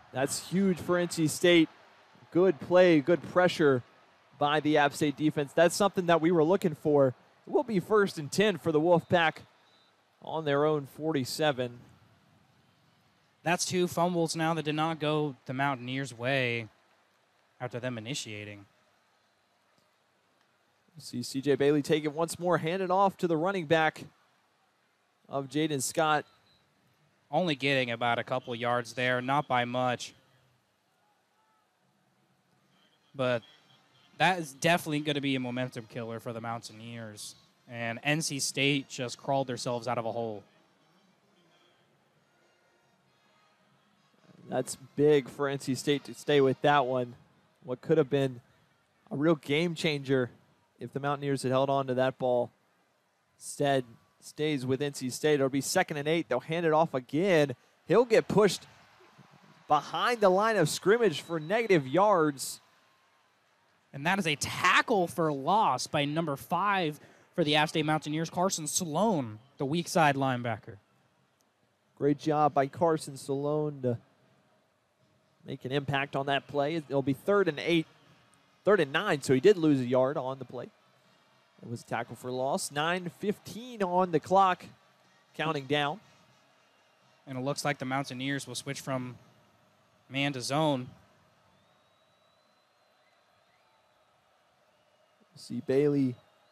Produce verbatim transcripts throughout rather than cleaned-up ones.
That's huge for N C State. Good play, good pressure by the App State defense. That's something that we were looking for. It will be first and ten for the Wolfpack on their own forty-seven. That's two fumbles now that did not go the Mountaineers' way after them initiating. See C J Bailey take it once more, hand it off to the running back of Jaden Scott. Only getting about a couple yards there, not by much. But that is definitely going to be a momentum killer for the Mountaineers. And N C State just crawled themselves out of a hole. That's big for N C State to stay with that one. What could have been a real game changer if the Mountaineers had held on to that ball. Instead, stays with N C State. It'll be second and eight. They'll hand it off again. He'll get pushed behind the line of scrimmage for negative yards. And that is a tackle for loss by number five for the App State Mountaineers, Carson Salone, the weak side linebacker. Great job by Carson Salone to make an impact on that play. It'll be third and eight, third and nine, so he did lose a yard on the play. It was a tackle for loss. nine fifteen on the clock, counting down. And it looks like the Mountaineers will switch from man to zone. See Bailey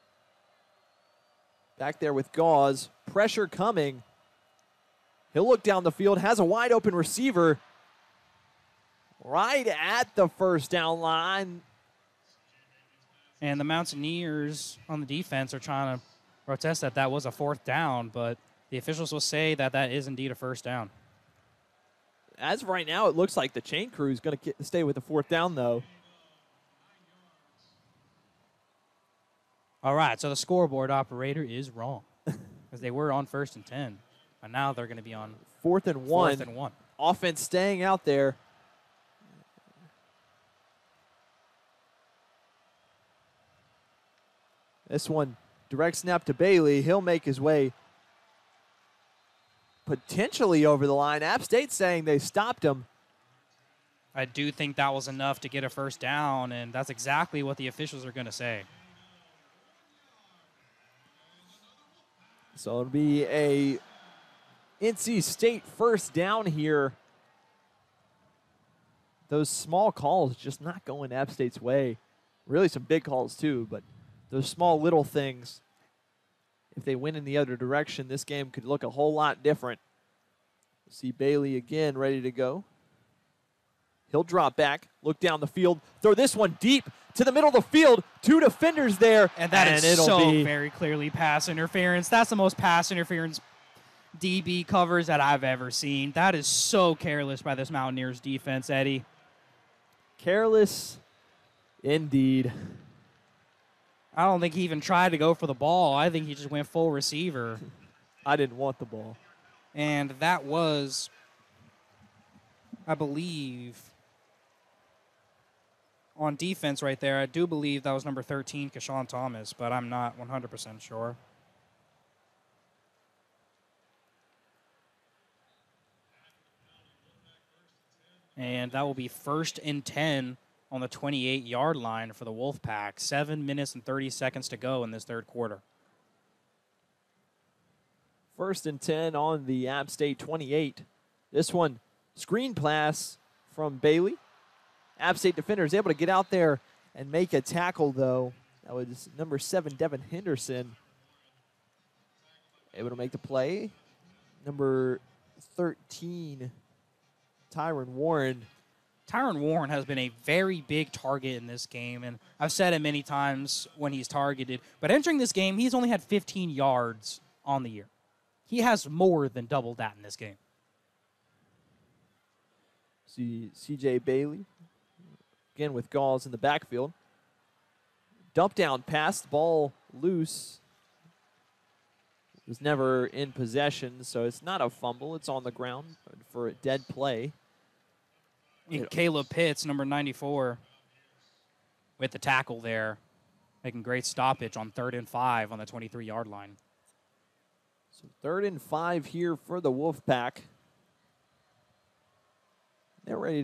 back there with Gauze. Pressure coming. He'll look down the field, has a wide open receiver right at the first down line. And the Mountaineers on the defense are trying to protest that that was a fourth down, but the officials will say that that is indeed a first down. As of right now, it looks like the chain crew is going to stay with the fourth down, though. All right, so the scoreboard operator is wrong because they were on first and ten, and now they're going to be on fourth and one. Fourth and one. Offense staying out there. This one, direct snap to Bailey. He'll make his way potentially over the line. App State saying they stopped him. I do think that was enough to get a first down, and that's exactly what the officials are going to say. So it'll be a N C State first down here. Those small calls just not going App State's way. Really some big calls too, but those small little things, if they went in the other direction, this game could look a whole lot different. See Bailey again ready to go. He'll drop back, look down the field, throw this one deep to the middle of the field. Two defenders there. And that and is it'll so be very clearly pass interference. That's the most pass interference D B covers that I've ever seen. That is so careless by this Mountaineers defense, Eddie. Careless indeed. I don't think he even tried to go for the ball. I think he just went full receiver. I didn't want the ball. And that was, I believe, on defense right there, I do believe that was number thirteen, Keshawn Thomas, but I'm not one hundred percent sure. And that will be first and ten on the twenty-eight-yard line for the Wolfpack. Seven minutes and thirty seconds to go in this third quarter. First and ten on the App State twenty-eight. This one, screen pass from Bailey. App State defender is able to get out there and make a tackle, though. That was number seven, Devin Henderson. Able to make the play. Number thirteen, Tyron Warren. Tyron Warren has been a very big target in this game, and I've said it many times when he's targeted. But entering this game, he's only had fifteen yards on the year. He has more than double that in this game. See C J Bailey, again with Gauze in the backfield. Dump down pass, the ball loose. Was never in possession, so it's not a fumble. It's on the ground for a dead play. And Caleb Pitts, number ninety-four, with the tackle there, making great stoppage on third and five on the twenty-three-yard line. So third and five here for the Wolfpack. They're ready